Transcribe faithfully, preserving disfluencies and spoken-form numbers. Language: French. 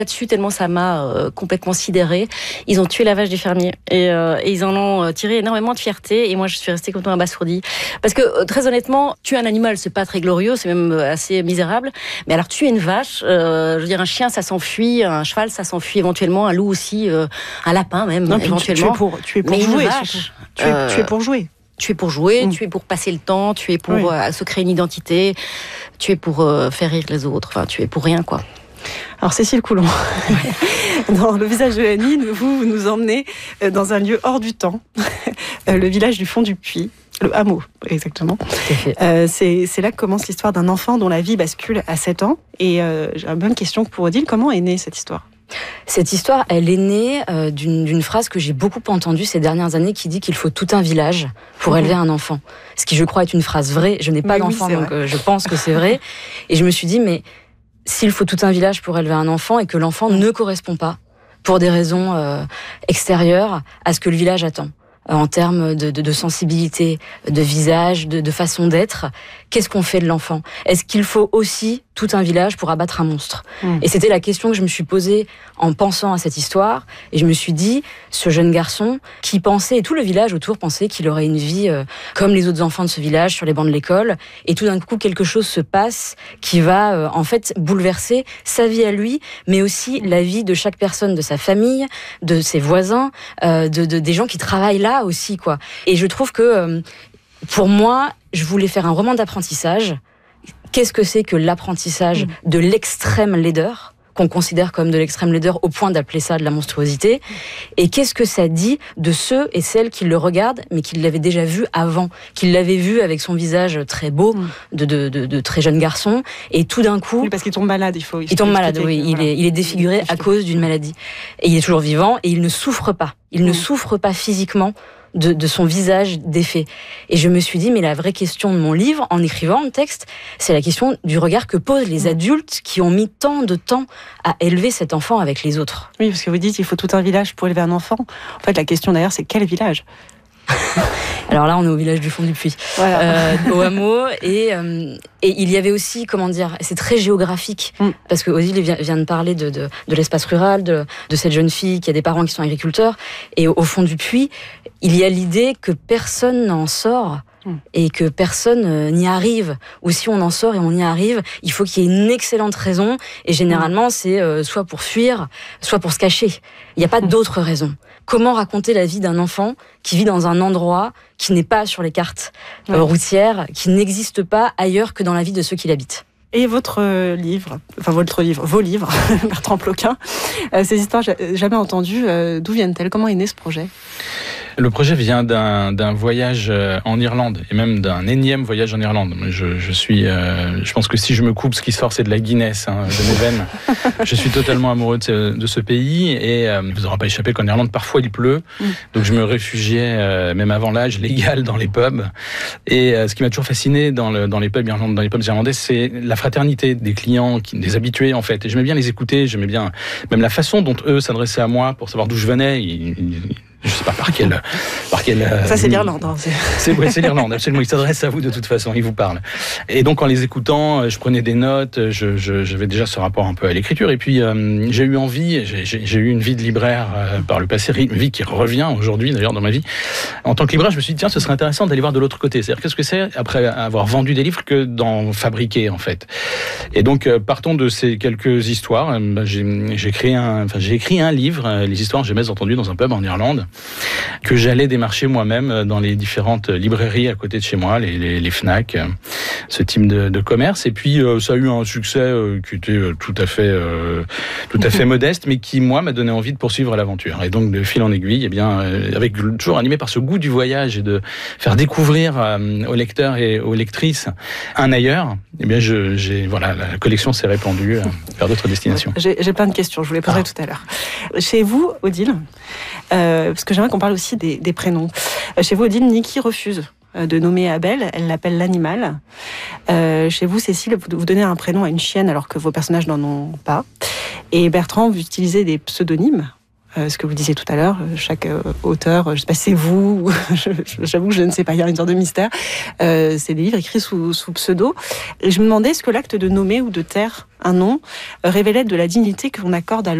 là-dessus tellement ça m'a euh, complètement sidérée. Ils ont tué la vache du fermier et, euh, et ils en ont tiré énormément de fierté et moi je suis restée complètement abasourdie. Parce que euh, très honnêtement, tuer un animal c'est pas très glorieux, c'est même assez misérable. Mais alors tuer une vache, euh, je veux dire un chien ça s'enfuit, un cheval ça s'enfuit éventuellement, un loup aussi, euh, un lapin même non, éventuellement. Tu es pour, tu es pour mais jouer. Vache, tu, es, euh, tu es pour jouer. Tu es pour jouer, mmh. tu es pour passer le temps, tu es pour oui. euh, se créer une identité, tu es pour euh, faire rire les autres. Enfin, tu es pour rien quoi. Alors Cécile Coulon, dans Le visage de Annie, vous, vous nous emmenez dans un lieu hors du temps, le village du fond du puits, le hameau exactement. Euh, c'est, c'est là que commence l'histoire d'un enfant dont la vie bascule à sept ans. Et euh, j'ai la même question que pour Odile, comment est née cette histoire ? Cette histoire, elle est née euh, d'une, d'une phrase que j'ai beaucoup entendue ces dernières années qui dit qu'il faut tout un village pour mmh. élever un enfant. Ce qui, je crois, est une phrase vraie. Je n'ai pas oui, d'enfant, oui, donc euh, je pense que c'est vrai. Et je me suis dit, mais s'il faut tout un village pour élever un enfant et que l'enfant ne correspond pas pour des raisons euh, extérieures à ce que le village attend, euh, en termes de, de, de sensibilité, de visage, de, de façon d'être, qu'est-ce qu'on fait de l'enfant ? Est-ce qu'il faut aussi tout un village pour abattre un monstre ? mmh. Et c'était la question que je me suis posée en pensant à cette histoire. Et je me suis dit, ce jeune garçon qui pensait, et tout le village autour pensait qu'il aurait une vie euh, comme les autres enfants de ce village, sur les bancs de l'école. Et tout d'un coup, quelque chose se passe qui va euh, en fait bouleverser sa vie à lui, mais aussi la vie de chaque personne, de sa famille, de ses voisins, euh, de, de, des gens qui travaillent là aussi, quoi. Et je trouve que, euh, pour moi, je voulais faire un roman d'apprentissage. Qu'est-ce que c'est que l'apprentissage de l'extrême laideur, qu'on considère comme de l'extrême laideur au point d'appeler ça de la monstruosité, et qu'est-ce que ça dit de ceux et celles qui le regardent, mais qui l'avaient déjà vu avant, qui l'avaient vu avec son visage très beau, de, de, de, de très jeune garçon, et tout d'un coup... Oui, parce qu'il tombe malade, il faut... Il, il tombe malade, oui, voilà. il, est, il est défiguré à cause d'une maladie. Et il est toujours vivant, et il ne souffre pas. Il mmh. ne souffre pas physiquement De, de son visage défait. Et je me suis dit, mais la vraie question de mon livre, en écrivant le texte, c'est la question du regard que posent les adultes qui ont mis tant de temps à élever cet enfant avec les autres. Oui, parce que vous dites, il faut tout un village pour élever un enfant. En fait, la question d'ailleurs, c'est quel village ? Alors là, on est au village du fond du puits, voilà. euh, au hameau, et, euh, et il y avait aussi, comment dire, c'est très géographique, mm. parce que Odile vient, vient de parler de, de, de l'espace rural, de, de cette jeune fille qui a des parents qui sont agriculteurs, et au, au fond du puits, il y a l'idée que personne n'en sort, et que personne n'y arrive, ou si on en sort et on y arrive, il faut qu'il y ait une excellente raison, et généralement c'est euh, soit pour fuir, soit pour se cacher. Il n'y a pas d'autre raison. Comment raconter la vie d'un enfant qui vit dans un endroit qui n'est pas sur les cartes euh, ouais. routières, qui n'existe pas ailleurs que dans la vie de ceux qui l'habitent? Et votre livre, enfin votre livre, vos livres, Bertrand Ploquin, euh, ces histoires jamais entendues, euh, d'où viennent-elles? Comment est né ce projet? Le projet vient d'un, d'un voyage en Irlande, et même d'un énième voyage en Irlande. Je, je suis, euh, je pense que si je me coupe, ce qui sort, c'est de la Guinness, hein, de mes veines. Je suis totalement amoureux de ce, de ce pays, et euh, vous n'aurez pas échappé qu'en Irlande, parfois il pleut. Mm. Donc je me réfugiais, euh, même avant l'âge légal, dans les pubs. Et euh, ce qui m'a toujours fasciné dans, le, dans les pubs irlandais, dans les pubs irlandais, c'est la fraternité des clients, qui, des habitués en fait. Et j'aimais bien les écouter, j'aimais bien même la façon dont eux s'adressaient à moi pour savoir d'où je venais. Ils, ils, je sais pas par quel, par quel. Ça c'est l'Irlande. Hein, c'est... C'est, ouais, c'est l'Irlande, absolument. Ils s'adressent à vous de toute façon, ils vous parlent. Et donc en les écoutant, je prenais des notes. Je, je, j'avais déjà ce rapport un peu à l'écriture. Et puis euh, j'ai eu envie, j'ai, j'ai, j'ai eu une vie de libraire euh, par le passé, une vie qui revient aujourd'hui d'ailleurs dans ma vie. En tant que libraire, je me suis dit tiens, ce serait intéressant d'aller voir de l'autre côté. C'est-à-dire qu'est-ce que c'est après avoir vendu des livres que d'en fabriquer en fait. Et donc euh, partons de ces quelques histoires. Euh, j'ai, j'ai créé un, enfin j'ai écrit un livre, euh, les histoires jamais entendues dans un pub en Irlande, que j'allais démarcher moi-même dans les différentes librairies à côté de chez moi, les, les, les Fnac, ce type de, de commerce. Et puis euh, ça a eu un succès euh, qui était euh, tout à fait, euh, tout à fait modeste, mais qui moi m'a donné envie de poursuivre l'aventure. Et donc de fil en aiguille, eh bien, euh, avec toujours animé par ce goût du voyage et de faire découvrir euh, aux lecteurs et aux lectrices un ailleurs, eh bien, je, j'ai voilà, la collection s'est répandue euh, vers d'autres destinations. J'ai, j'ai plein de questions, je vous les poserai ah. tout à l'heure. Chez vous, Odile, euh, parce que j'aimerais qu'on parle aussi des, des prénoms. Chez vous, Odile, Niki refuse de nommer Abel, elle l'appelle l'animal. Euh, chez vous, Cécile, vous, vous donnez un prénom à une chienne alors que vos personnages n'en ont pas. Et Bertrand, vous utilisez des pseudonymes. Euh, ce que vous disiez tout à l'heure, chaque euh, auteur, je ne sais pas, c'est vous, j'avoue que je ne sais pas, il y a une sorte de mystère. Euh, c'est des livres écrits sous, sous pseudo. Et je me demandais, est-ce que l'acte de nommer ou de taire un nom euh, révélait de la dignité que l'on accorde à